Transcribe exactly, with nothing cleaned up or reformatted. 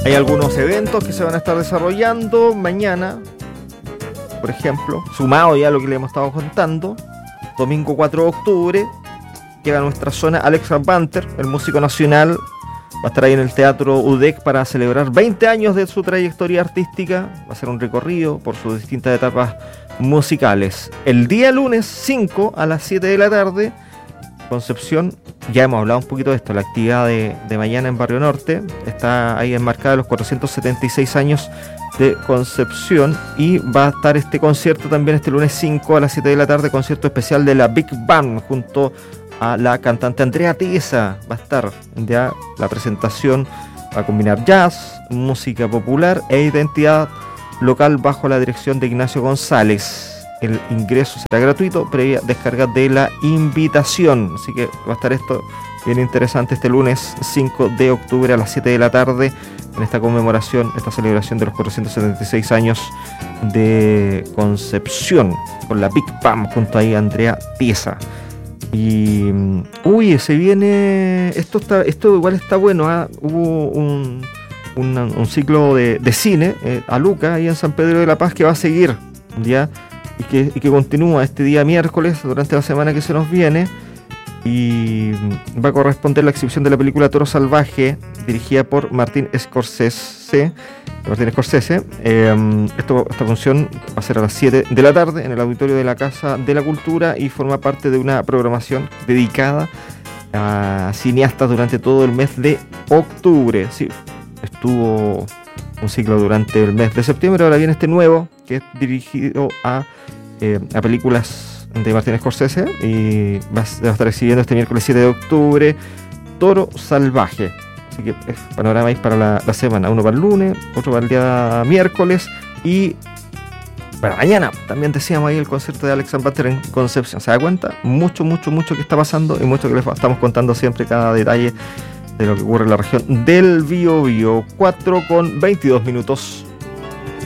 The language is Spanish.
Hay algunos eventos que se van a estar desarrollando mañana, por ejemplo, sumado ya a lo que le hemos estado contando. Domingo cuatro de octubre llega a nuestra zona Alex Banter, el músico nacional. Va a estar ahí en el Teatro U D E C para celebrar veinte años de su trayectoria artística. Va a ser un recorrido por sus distintas etapas musicales. El día lunes cinco a las siete de la tarde, Concepción, ya hemos hablado un poquito de esto, la actividad de, de mañana en Barrio Norte está ahí enmarcada los cuatrocientos setenta y seis años de Concepción, y va a estar este concierto también este lunes cinco a las siete de la tarde, concierto especial de la Big Band junto a la cantante Andrea Tiesa. Va a estar ya la presentación, va a combinar jazz, música popular e identidad local bajo la dirección de Ignacio González. El ingreso será gratuito previa descarga de la invitación, así que va a estar esto bien interesante este lunes cinco de octubre a las siete de la tarde en esta conmemoración, esta celebración de los cuatrocientos setenta y seis años de Concepción con la Big Band junto ahí a Andrea Tiesa. Y uy, se viene esto está esto igual está bueno, ¿eh? Hubo un, un, un ciclo de, de cine eh, a Luca ahí en San Pedro de la Paz que va a seguir ya y que, y que continúa este día miércoles durante la semana que se nos viene, y va a corresponder la exhibición de la película Toro Salvaje dirigida por Martín Scorsese. Martín Scorsese. Eh, esto, esta función va a ser a las siete de la tarde en el auditorio de la Casa de la Cultura y forma parte de una programación dedicada a cineastas durante todo el mes de octubre. Sí, estuvo un ciclo durante el mes de septiembre, ahora viene este nuevo que es dirigido a, eh, a películas de Martín Scorsese, y va a, va a estar exhibiendo este miércoles siete de octubre Toro Salvaje. Así que es panorama ahí para la, la semana, uno para el lunes, otro para el día miércoles, y para mañana también decíamos ahí el concierto de Alex Banter en Concepción. ¿Se da cuenta? Mucho, mucho, mucho que está pasando y mucho que les estamos contando siempre cada detalle de lo que ocurre en la región del Biobío. Cuatro con veintidós minutos.